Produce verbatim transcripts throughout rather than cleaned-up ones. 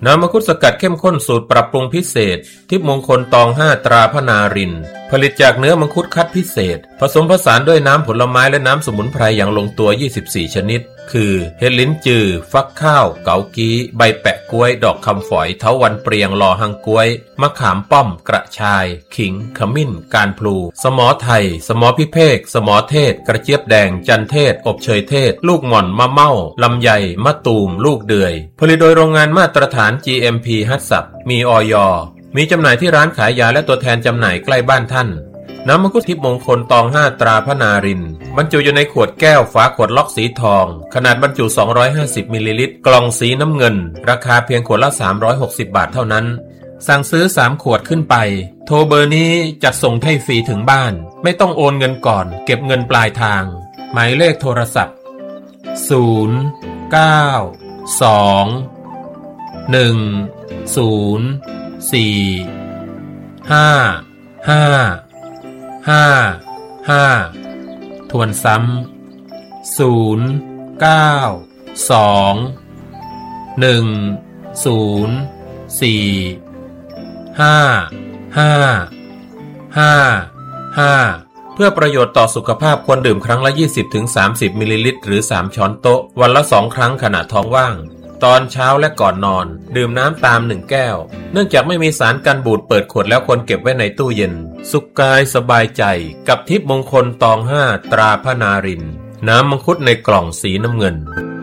น้ำมังคุดสกัดเข้มข้นสูตรปรับปรุงพิเศษทิพย์มงคลตองห้าตราพนารินผลิตจากเนื้อมังคุดคัดพิเศษผสมผสานด้วยน้ำผลไม้และน้ำสมุนไพรอย่างลงตัวยี่สิบสี่ชนิดคือเห็ดลิ้นจือฟักข้าวเกากี้ใบแปะกล้วยดอกคำฝอยเถาวัลย์เปรียงลอหังกล้วยมะขามป้อมกระชายขิงขมิ้นการพลูสมอไทยสมอพิเภกสมอเทศกระเจี๊ยบแดงจันเทศอบเชยเทศลูกหม่อนมะเม่าลำไยมะตูมลูกเดือยผลิตโดยโรงงานมาตรฐาน จี เอ็ม พี ฮัตสับมีอย.มีจำหน่ายที่ร้านขายยาและตัวแทนจำหน่ายใกล้บ้านท่านน้ำมังคุดทิพย์มงคลตองห้าตราพนารินบรรจุอยู่ในขวดแก้วฝาขวดล็อกสีทองขนาดบรรจุสองร้อยห้าสิบมิลลิลิตรกล่องสีน้ำเงินราคาเพียงขวดละสามร้อยหกสิบบาทเท่านั้นสั่งซื้อสามขวดขึ้นไปโทรเบอร์นี้จัดส่งให้ฟรีถึงบ้านไม่ต้องโอนเงินก่อนเก็บเงินปลายทางหมายเลขโทรศัพท์ศูนย์ เก้า สอง หนึ่ง ศูนย์ สี่ ห้า ห้า ห้า ห้าทวนซ้ำศูนย์ เก้า สอง หนึ่ง ศูนย์ สี่ ห้า ห้า ห้า ห้าเพื่อประโยชน์ต่อสุขภาพควรดื่มครั้งละ ยี่สิบถึงสามสิบ มิลลิลิตรหรือสามช้อนโต๊ะวันละสองครั้งขณะท้องว่างตอนเช้าและก่อนนอนดื่มน้ำตามหนึ่งแก้วเนื่องจากไม่มีสารกันบูดเปิดขวดแล้วควรเก็บไว้ในตู้เย็นสุขกายสบายใจกับทิพย์มงคลตองห้าตราพนารินน้ำมังคุดในกล่องสีน้ำเงิน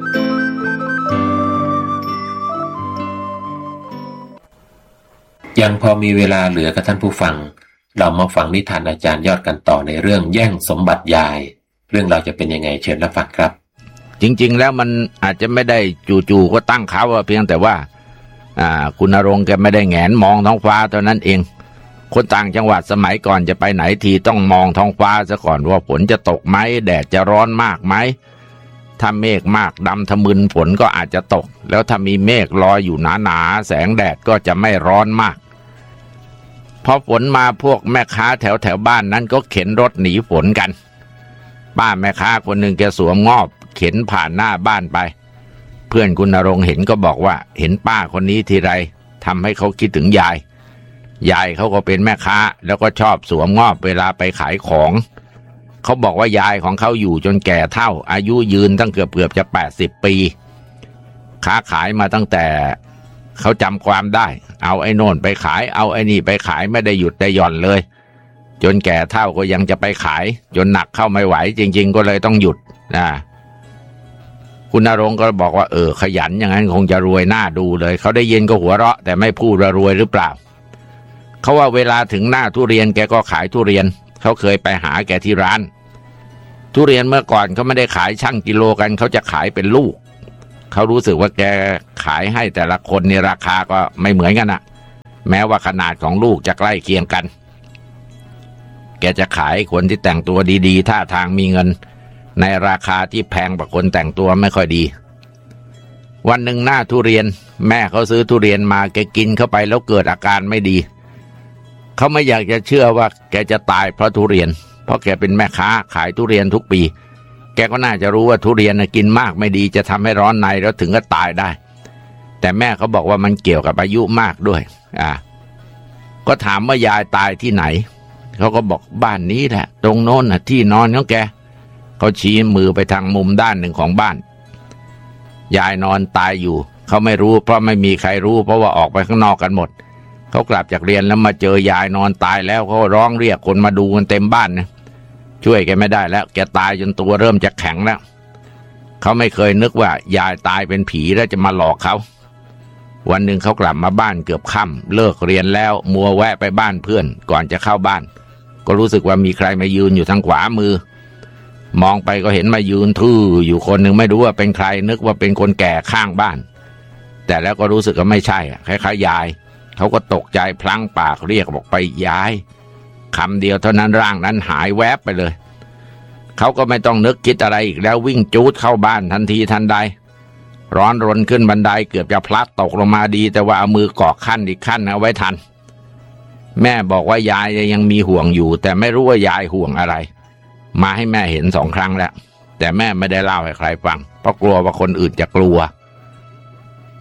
ยังพอมีเวลาเหลือกับท่านผู้ฟังเรามาฟังนิทานอาจารย์ยอดกันต่อในเรื่องแย่งสมบัติยายเรื่องเราจะเป็นยังไงเชิญรับฟังครับจริงๆแล้วมันอาจจะไม่ได้จู่ๆก็ตั้งเขาเพียงแต่ว่าอ่าคุณณรงค์แกไม่ได้แหงนมองท้องฟ้าเท่านั้นเองคนต่างจังหวัดสมัยก่อนจะไปไหนทีต้องมองท้องฟ้าซะก่อนว่าฝนจะตกไหมแดดจะร้อนมากไหมถ้าเมฆมากดำทะมึนฝนก็อาจจะตกแล้วถ้ามีเมฆลอยอยู่หนาๆแสงแดดก็จะไม่ร้อนมากพอฝนมาพวกแม่ค้าแถวแถวบ้านนั้นก็เข็นรถหนีฝนกันป้าแม่ค้าคนหนึ่งแกสวมงอบเข็นผ่านหน้าบ้านไปเพื่อนคุณณรงค์เห็นก็บอกว่าเห็นป้าคนนี้ทีไรทำให้เขาคิดถึงยายยายเขาก็เป็นแม่ค้าแล้วก็ชอบสวมงอบเวลาไปขายของเขาบอกว่ายายของเขาอยู่จนแก่เฒ่าอายุยืนตั้งเกือบเกือบจะแปดสิบปีค้าขายมาตั้งแต่เขาจำความได้เอาไอ้โน่นไปขายเอาไอ้นี่ไปขายไม่ได้หยุดได้หย่อนเลยจนแก่เฒ่าก็ยังจะไปขายจนหนักเข้าไม่ไหวจริงๆก็เลยต้องหยุดนะคุณณรงค์ก็บอกว่าเออขยันอย่างนั้นคงจะรวยหน้าดูเลยเขาได้ยินก็หัวเราะแต่ไม่พูดว่ารวยหรือเปล่าเขาว่าเวลาถึงหน้าทุเรียนแกก็ขายทุเรียนเขาเคยไปหาแกที่ร้านทุเรียนเมื่อก่อนเขาไม่ได้ขายชั่งกิโลกันเขาจะขายเป็นลูกเขารู้สึกว่าแกขายให้แต่ละคนในราคาก็ไม่เหมือนกันนะแม้ว่าขนาดของลูกจะใกล้เคียงกันแกจะขายคนที่แต่งตัวดีๆท่าทางมีเงินในราคาที่แพงกว่าคนแต่งตัวไม่ค่อยดีวันหนึ่งหน้าทุเรียนแม่เขาซื้อทุเรียนมาแกกินเข้าไปแล้วเกิดอาการไม่ดีเขาไม่อยากจะเชื่อว่าแกจะตายเพราะทุเรียนเพราะแกเป็นแม่ค้าขายทุเรียนทุกปีแกก็น่าจะรู้ว่าทุเรียนกินมากไม่ดีจะทำให้ร้อนในแล้วถึงก็ตายได้แต่แม่เขาบอกว่ามันเกี่ยวกับอายุมากด้วยอ่าก็ถามว่ายายตายที่ไหนเขาก็บอกบ้านนี้แหละตรงโน้นน่ะที่นอนของแกเขาชี้มือไปทางมุมด้านหนึ่งของบ้านยายนอนตายอยู่เขาไม่รู้เพราะไม่มีใครรู้เพราะว่าออกไปข้างนอกกันหมดเขากลับจากเรียนแล้วมาเจอยายนอนตายแล้วเขาร้องเรียกคนมาดูกันเต็มบ้านนะช่วยแกไม่ได้แล้วแกตายจนตัวเริ่มจะแข็งแล้วเขาไม่เคยนึกว่ายายตายเป็นผีแล้วจะมาหลอกเขาวันหนึ่งเขากลับมาบ้านเกือบค่ำเลิกเรียนแล้วมัวแวะไปบ้านเพื่อนก่อนจะเข้าบ้านก็รู้สึกว่ามีใครมายืนอยู่ทางขวามือมองไปก็เห็นมายืนทื่ออยู่คนหนึ่งไม่รู้ว่าเป็นใครนึกว่าเป็นคนแก่ข้างบ้านแต่แล้วก็รู้สึกว่าไม่ใช่คล้ายๆยายเขาก็ตกใจพลั้งปากเรียกบอกไปยายคำเดียวเท่านั้นร่างนั้นหายแวบไปเลยเขาก็ไม่ต้องนึกคิดอะไรอีกแล้ววิ่งจูดเข้าบ้านทันทีทันใดร้อนรนขึ้นบันไดเกือบจะพลัดตกลงมาดีแต่ว่าเอามือเกาะขั้นอีกขั้นเอาไว้ทันแม่บอกว่ายายยังมีห่วงอยู่แต่ไม่รู้ว่ายายห่วงอะไรมาให้แม่เห็นสองครั้งแล้วแต่แม่ไม่ได้เล่าให้ใครฟังเพราะกลัวว่าคนอื่นจะกลัว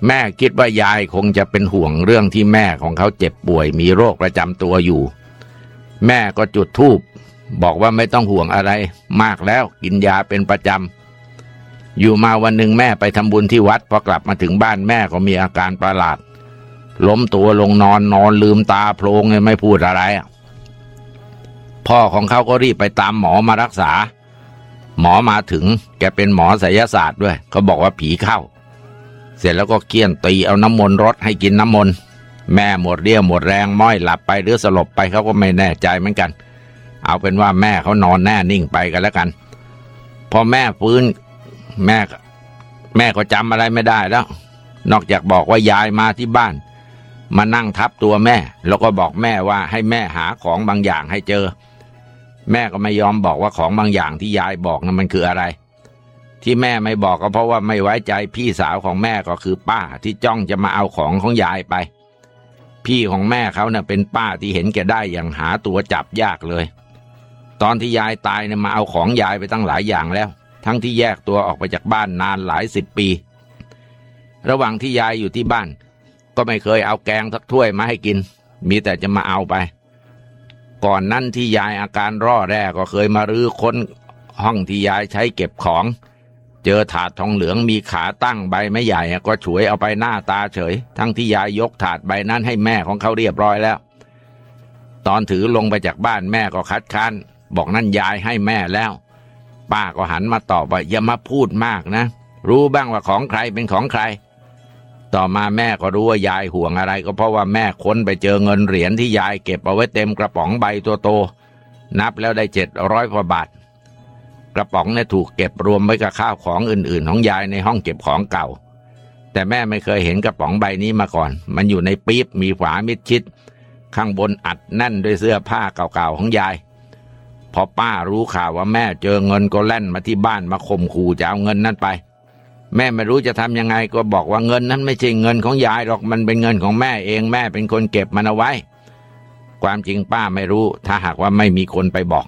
แม่คิดว่ายายคงจะเป็นห่วงเรื่องที่แม่ของเขาเจ็บป่วยมีโรคประจำตัวอยู่แม่ก็จุดธูปบอกว่าไม่ต้องห่วงอะไรมากแล้วกินยาเป็นประจำอยู่มาวันหนึ่งแม่ไปทำบุญที่วัดพอกลับมาถึงบ้านแม่ก็มีอาการประหลาดล้มตัวลงนอนนอนลืมตาโพลงเลยไม่พูดอะไรพ่อของเขาก็รีบไปตามหมอมารักษาหมอมาถึงแกเป็นหมอไสยศาสตร์ด้วยเขาบอกว่าผีเข้าเสร็จแล้วก็เคี่ยนตีเอาน้ำมนต์รดให้กินน้ำมนต์แม่หมดเรี่ยวหมดแรงม้อยหลับไปหรือสลบไปเขาก็ไม่แน่ใจเหมือนกันเอาเป็นว่าแม่เขานอนแน่นิ่งไปกันแล้วกันพอแม่ฟื้นแม่แม่ก็จำอะไรไม่ได้แล้วนอกจากบอกว่ายายมาที่บ้านมานั่งทับตัวแม่แล้วก็บอกแม่ว่าให้แม่หาของบางอย่างให้เจอแม่ก็ไม่ยอมบอกว่าของบางอย่างที่ยายบอกนั้นมันคืออะไรที่แม่ไม่บอกก็เพราะว่าไม่ไว้ใจพี่สาวของแม่ก็คือป้าที่จ้องจะมาเอาของของยายไปพี่ของแม่เขาเนี่ยเป็นป้าที่เห็นแก่ได้อย่างหาตัวจับยากเลยตอนที่ยายตายเนี่ยมาเอาของยายไปตั้งหลายอย่างแล้วทั้งที่แยกตัวออกไปจากบ้านนานหลายสิบปีระหว่างที่ยายอยู่ที่บ้านก็ไม่เคยเอาแกงสักถ้วยมาให้กินมีแต่จะมาเอาไปก่อนนั้นที่ยายอาการร่อแร่ก็เคยมารื้อค้นห้องที่ยายใช้เก็บของเจอถาดทองเหลืองมีขาตั้งใบไม่ใหญ่ก็ฉวยเอาไปหน้าตาเฉยทั้งที่ยายยกถาดใบนั้นให้แม่ของเขาเรียบร้อยแล้วตอนถือลงไปจากบ้านแม่ก็คัดค้านบอกนั่นยายให้แม่แล้วป้าก็หันมาตอบว่าอย่ามาพูดมากนะรู้บ้างว่าของใครเป็นของใครต่อมาแม่ก็รู้ว่ายายห่วงอะไรก็เพราะว่าแม่ค้นไปเจอเงินเหรียญที่ยายเก็บเอาไว้เต็มกระป๋องใบตัวโตนับแล้วได้เจ็ดร้อยกว่าบาทกระป๋องเนี่ยถูกเก็บรวมไว้กับข้าวของอื่นๆของยายในห้องเก็บของเก่าแต่แม่ไม่เคยเห็นกระป๋องใบนี้มาก่อนมันอยู่ในปี๊บมีฝามิดชิดข้างบนอัดแน่นด้วยเสื้อผ้าเก่าๆของยายพอป้ารู้ข่าวว่าแม่เจอเงินก็แล่นมาที่บ้านมาข่มขู่จะเอาเงินนั้นไปแม่ไม่รู้จะทำยังไงก็บอกว่าเงินนั้นไม่ใช่เงินของยายหรอกมันเป็นเงินของแม่เองแม่เป็นคนเก็บมันเอาไว้ความจริงป้าไม่รู้ถ้าหากว่าไม่มีคนไปบอก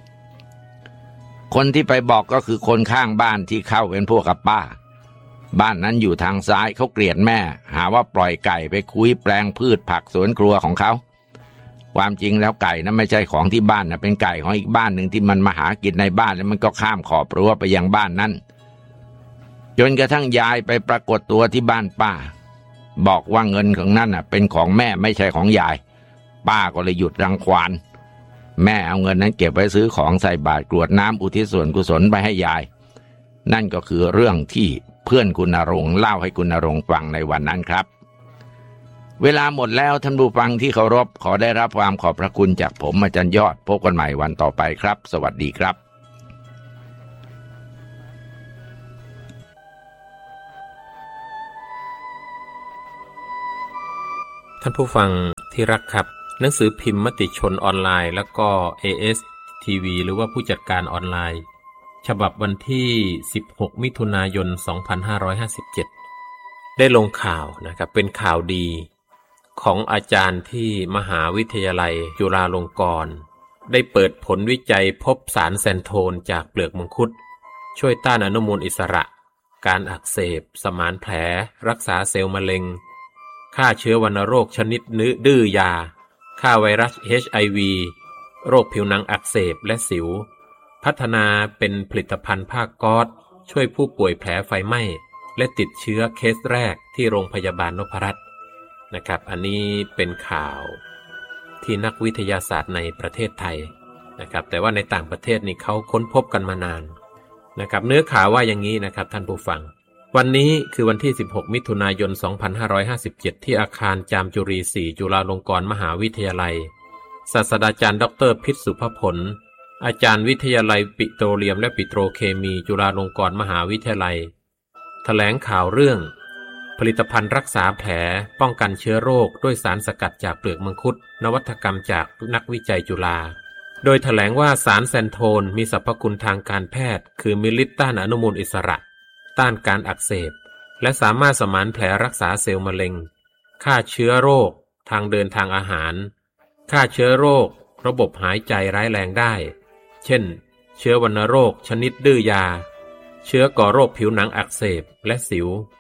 คนที่ไปบอกก็คือคนข้างบ้านที่เข้าเป็นพวกกับป้าบ้านนั้นอยู่ทางซ้ายเขาเกลียดแม่หาว่าปล่อยไก่ไปคุยแปลงพืชผักสวนครัวของเขาความจริงแล้วไก่นั้นไม่ใช่ของที่บ้านนะเป็นไก่ของอีกบ้านหนึ่งที่มันมาหากินในบ้านแล้วมันก็ข้ามขอบรั้วไปยังบ้านนั้นจนกระทั่งยายไปปรากฏตัวที่บ้านป้าบอกว่าเงินของนั่นน่ะเป็นของแม่ไม่ใช่ของยายป้าก็เลยหยุดรังควานแม่เอาเงินนั้นเก็บไว้ซื้อของใส่บาตรกรวดน้ำอุทิศส่วนกุศลไปให้ยายนั่นก็คือเรื่องที่เพื่อนคุณณรงค์เล่าให้คุณณรงค์ฟังในวันนั้นครับเวลาหมดแล้วท่านผู้ฟังที่เคารพขอได้รับความขอบพระคุณจากผมอาจารย์ยอดพบกันใหม่วันต่อไปครับสวัสดีครับท่านผู้ฟังที่รักครับหนังสือพิมพ์มติชนออนไลน์แล้วก็ เอ เอส ที วี หรือว่าผู้จัดการออนไลน์ฉบับวันที่สิบหกมิถุนายนสองพันห้าร้อยห้าสิบเจ็ดได้ลงข่าวนะครับเป็นข่าวดีของอาจารย์ที่มหาวิทยาลัยจุฬาลงกรณ์ได้เปิดผลวิจัยพบสารแซนโทนจากเปลือกมังคุดช่วยต้านอนุมูลอิสระการอักเสบสมานแผลรักษาเซลล์มะเร็งฆ่าเชื้อวัณโรคชนิดนื้อดื้อยาฆ่าไวรัส เอช ไอ วี โรคผิวหนังอักเสบและสิวพัฒนาเป็นผลิตภัณฑ์ผ้าก๊อซช่วยผู้ป่วยแผลไฟไหม้และติดเชื้อเคสแรกที่โรงพยาบาลนพรัตน์นะครับอันนี้เป็นข่าวที่นักวิทยาศาสตร์ในประเทศไทยนะครับแต่ว่าในต่างประเทศนี่เขาค้นพบกันมานานนะครับเนื้อข่าวว่าอย่างนี้นะครับท่านผู้ฟังวันนี้คือวันที่สิบหกมิถุนายนสองพันห้าร้อยห้าสิบเจ็ดที่อาคารจามจุรีสี่จุฬาลงกรณ์มหาวิทยาลัยศาสตราจารย์ดรพิษสุภผลอาจารย์วิทยาลัยปิโตรเลียมและปิโตรเคมีจุฬาลงกรณ์มหาวิทยาลัยแถลงข่าวเรื่องผลิตภัณฑ์รักษาแผลป้องกันเชื้อโรคด้วยสารสกัดจากเปลือกมังคุดนวัตกรรมจากนักวิจัยจุฬาโดยแถลงว่าสารแซนโทนมีสรรพคุณทางการแพทย์คือมีฤทธิ์ต้านอนุมูลอิสระต้านการอักเสบและสามารถสมานแผลรักษาเซลล์มะเร็งฆ่าเชื้อโรคทางเดินทางอาหารฆ่าเชื้อโรคระบบหายใจร้ายแรงได้เช่นเชื้อวัณโรคชนิดดื้อยาเชื้อก่อโรคผิวหนังอักเสบและสิว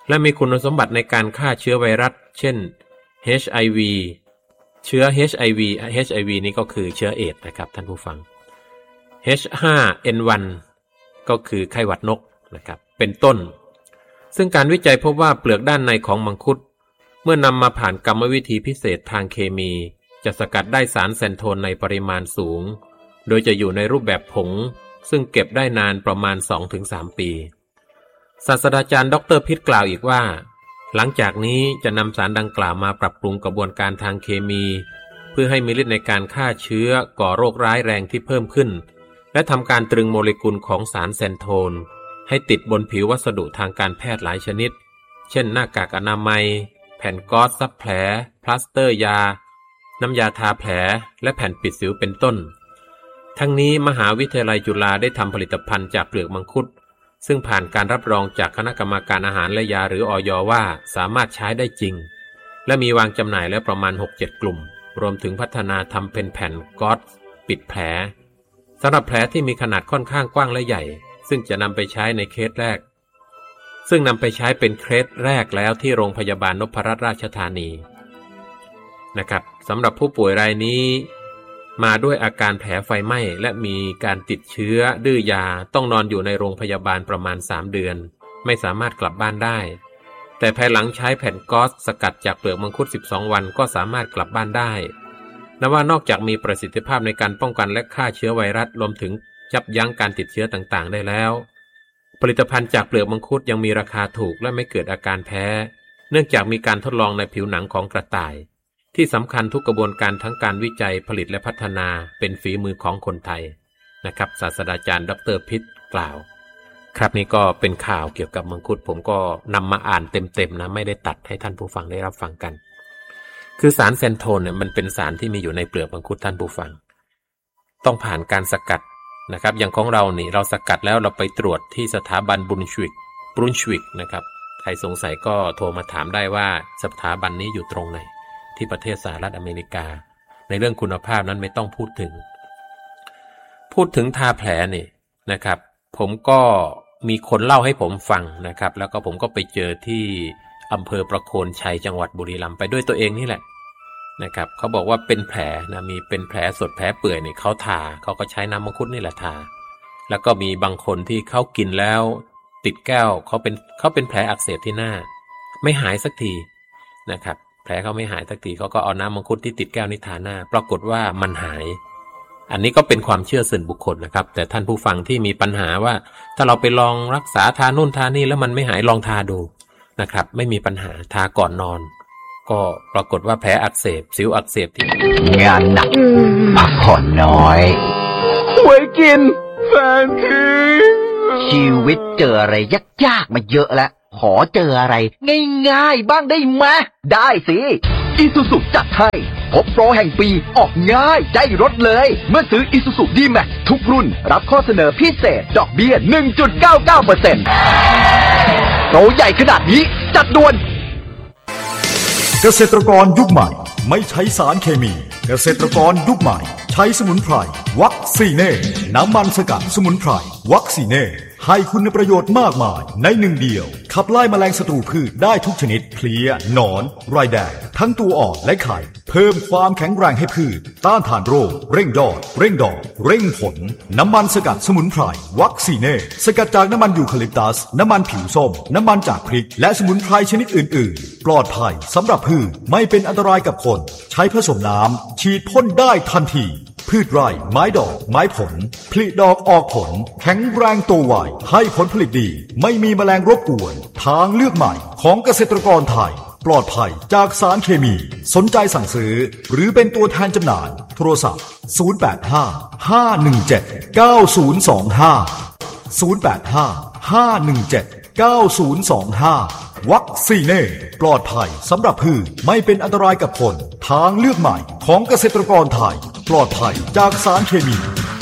และมีคุณสมบัติในการฆ่าเชื้อไวรัสเช่น เอช ไอ วี เชื้อ เอช ไอ วี เอช ไอ วี นี่ก็คือเชื้อเอดส์นะครับท่านผู้ฟัง เอช ไฟว์ เอ็น วัน ก็คือไข้หวัดนกนะครับเป็นต้นซึ่งการวิจัยพบว่าเปลือกด้านในของมังคุดเมื่อนำมาผ่านกรรมวิธีพิเศษทางเคมีจะสกัดได้สารแซนโทนในปริมาณสูงโดยจะอยู่ในรูปแบบผงซึ่งเก็บได้นานประมาณ สองถึงสาม ปีศาสตราจารย์ดร.พิษกล่าวอีกว่าหลังจากนี้จะนำสารดังกล่าวมาปรับปรุงกระบวนการทางเคมีเพื่อให้มีฤทธิ์ในการฆ่าเชื้อก่อโรคร้ายแรงที่เพิ่มขึ้นและทำการตรึงโมเลกุลของสารแซนโทนให้ติดบนผิววัสดุทางการแพทย์หลายชนิดเช่นหน้ากากอนามัยแผ่นก๊อซซับแผลพลาสเตอร์ยาน้ำยาทาแผลและแผ่นปิดสิวเป็นต้นทั้งนี้มหาวิทยาลัยจุฬาได้ทำผลิตภัณฑ์จากเปลือกมังคุดซึ่งผ่านการรับรองจากคณะกรรมการอาหารและยาหรืออย.ว่าสามารถใช้ได้จริงและมีวางจำหน่ายแล้วประมาณ หกเจ็ด กลุ่มรวมถึงพัฒนาทำเป็นแผ่นก๊อซปิดแผลสำหรับแผลที่มีขนาดค่อนข้างกว้างและใหญ่ซึ่งจะนำไปใช้ในเคสแรกซึ่งนำไปใช้เป็นเคสแรกแล้วที่โรงพยาบาลนพรัตน์ราชธานีนะครับสำหรับผู้ป่วยรายนี้มาด้วยอาการแผลไฟไหม้และมีการติดเชื้อดื้อยาต้องนอนอยู่ในโรงพยาบาลประมาณสามเดือนไม่สามารถกลับบ้านได้แต่ภายหลังใช้แผ่นก๊อซสกัดจากเปลือกมังคุดสิบสองวันก็สามารถกลับบ้านได้นับว่านอกจากมีประสิทธิภาพในการป้องกันและฆ่าเชื้อไวรัสรวมถึงยับยั้งการติดเชื้อต่างๆได้แล้วผลิตภัณฑ์จากเปลือกมังคุดยังมีราคาถูกและไม่เกิดอาการแพ้เนื่องจากมีการทดลองในผิวหนังของกระต่ายที่สำคัญทุกกระบวนการทั้งการวิจัยผลิตและพัฒนาเป็นฝีมือของคนไทยนะครับศาสตราจารย์ดร.พิษกล่าวครับนี่ก็เป็นข่าวเกี่ยวกับมังคุดผมก็นำมาอ่านเต็มๆนะไม่ได้ตัดให้ท่านผู้ฟังได้รับฟังกันคือสารแซนโทนเนี่ยมันเป็นสารที่มีอยู่ในเปลือกมังคุดท่านผู้ฟังต้องผ่านการสกัดนะครับอย่างของเรานี่เราสกัดแล้วเราไปตรวจที่สถาบันบรูนชวิกบรูนชวิกนะครับใครสงสัยก็โทรมาถามได้ว่าสถาบันนี้อยู่ตรงไหนที่ประเทศสหรัฐอเมริกาในเรื่องคุณภาพนั้นไม่ต้องพูดถึงพูดถึงทาแผลนี่นะครับผมก็มีคนเล่าให้ผมฟังนะครับแล้วก็ผมก็ไปเจอที่อำเภอประโคนชัยจังหวัดบุรีรัมย์ไปด้วยตัวเองนี่แหละนะครับเขาบอกว่าเป็นแผลนะมีเป็นแผลสดแผลเปื่อยนี่เขาทาเขาก็ใช้น้ำมังคุดนี่แหละทาแล้วก็มีบางคนที่เขากินแล้วติดแก้วเขาเป็นเขาเป็นแผลอักเสบที่หน้าไม่หายสักทีนะครับแผลเขาไม่หายสักทีเขาก็เอาน้ำมังคุดที่ติดแก้วนี่ทาหน้าปรากฏว่ามันหายอันนี้ก็เป็นความเชื่อส่วนบุคคลนะครับแต่ท่านผู้ฟังที่มีปัญหาว่าถ้าเราไปลองรักษาทานู่นทานี่แล้วมันไม่หายลองทาดูนะครับไม่มีปัญหาทาก่อนนอนก็ปรากฏว่าแผลอักเสบสิวอักเสบที่งานหนักพักผ่อนน้อยหวยกินแฟนทิ้งชีวิตเจออะไรยากๆมาเยอะแล้วขอเจออะไรง่ายๆบ้างได้ไหมได้สิอีซูซุจัดให้พบโปรแห่งปีออกง่ายได้รถเลยเมื่อซื้ออีซูซุดีแม็กทุกรุ่นรับข้อเสนอพิเศษดอกเบี้ย หนึ่งจุดเก้าเก้าเปอร์เซ็นต์ โปรใหญ่ขนาดนี้จัดด่วนเกษตรกรยุคใหม่ไม่ใช้สารเคมีเกษตรกรยุคใหม่ใช้สมุนไพรวัคซีเน่น้ำมันสกัดสมุนไพรวัคซีเน่ให้คุณประโยชน์มากมายในหนึ่งเดียวขับไล่แมลงศัตรูพืชได้ทุกชนิดเพลี้ยหนอนไรแดงทั้งตัวอ่อนและไข่เพิ่มความแข็งแรงให้พืชต้านทานโรคเร่งยอดเร่งดอกเร่งผลน้ำมันสกัดสมุนไพรวัคซีเน่สกัดจากน้ำมันยูคาลิปตัสน้ำมันผิวส้มน้ำมันจากพริกและสมุนไพรชนิดอื่นๆปลอดภัยสำหรับพืชไม่เป็นอันตรายกับคนใช้ผสมน้ำฉีดพ่นได้ทันทีพืชไร่ไม้ดอกไม้ผลผลิดอกออกผลแข็งแรงโตไวให้ผลผลิตดีไม่มีแมลงรบกวนทางเลือกใหม่ของเกษตรกรไทยปลอดภัยจากสารเคมีสนใจสั่งซื้อหรือเป็นตัวแทนจำหน่ายโทรศัพท์ศูนย์ แปด ห้า ห้า หนึ่ง เจ็ด เก้า ศูนย์ สอง ห้า ศูนย์ แปด ห้า ห้า หนึ่ง เจ็ด เก้า ศูนย์ สอง ห้าวัคซีเน่ปลอดภัยสำหรับพืชไม่เป็นอันตรายกับคนทางเลือกใหม่ของเกษตรกรไทยปลอดภัยจากสารเคมี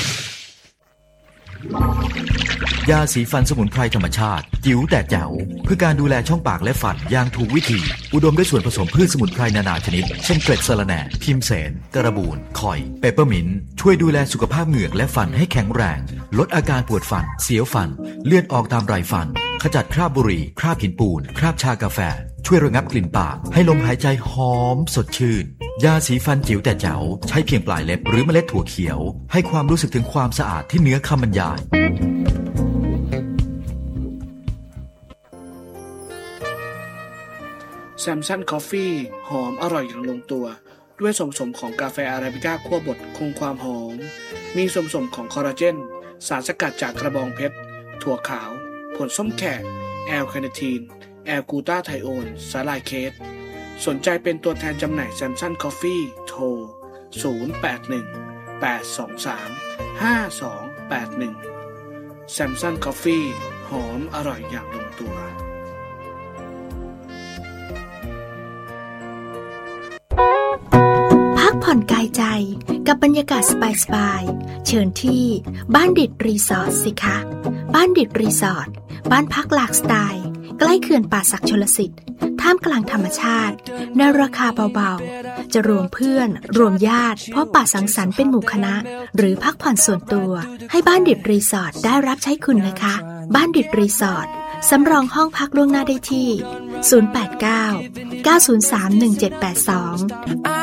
ยาสีฟันสมุนไพรธรรมชาติจิ๋วแต่แจ๋วเพื่อการดูแลช่องปากและฟันอย่างถูกวิธีอุดมด้วยส่วนผสมพืชสมุนไพรนานาชนิดเช่นเกล็ดสะระแหน่ทิมเสนกระบูนข่อยเปปเปอร์มินต์ช่วยดูแลสุขภาพเหงือกและฟันให้แข็งแรงลดอาการปวดฟันเสียวฟันเลือดออกตามไรฟันขจัดคราบบุหรี่คราบหินปูนคราบชากาแฟช่วยระงับกลิ่นปากให้ลมหายใจหอมสดชื่นยาสีฟันจิ๋วแต่แจ๋วใช้เพียงปลายเล็บหรือเมล็ดถั่วเขียวให้ความรู้สึกถึงความสะอาดที่เหนือคำบรรยายแซมซันคอฟฟี่หอมอร่อยอย่างลงตัวด้วยส่วนผสมของกาแฟอาราบิก้าคั่วบดคงความหอมมีส่วนผสมของคอลลาเจนสารสกัดจากกระบองเพชรถั่วขาวผลส้มแขกแอลคาเนทีนแอลกูตาไทโอนสาลายเคสสนใจเป็นตัวแทนจำหน่ายแซมซันคอฟฟี่โทรศูนย์ แปด หนึ่ง แปด สอง สาม ห้า สอง แปด หนึ่งแซมซันคอฟฟี่หอมอร่อยอย่างลงตัวพักผ่อนกายใจกับบรรยากาศสบายๆเชิญที่บ้านดิดรีสอร์ทสิคะบ้านดิดรีสอร์ทบ้านพักหลากสไตล์ใกล้เขื่อนป่าสักชลสิทธิ์ท่ามกลางธรรมชาติในราคาเบาๆจะรวมเพื่อนรวมญาติพบปะสังสรรค์เป็นหมู่คณะหรือพักผ่อนส่วนตัวให้บ้านดิดรีสอร์ทได้รับใช้คุณนะคะบ้านดิดรีสอร์ทสำรองห้องพักล่วงหน้าได้ที่ศูนย์ แปด เก้า เก้า ศูนย์ สาม หนึ่ง เจ็ด แปด สอง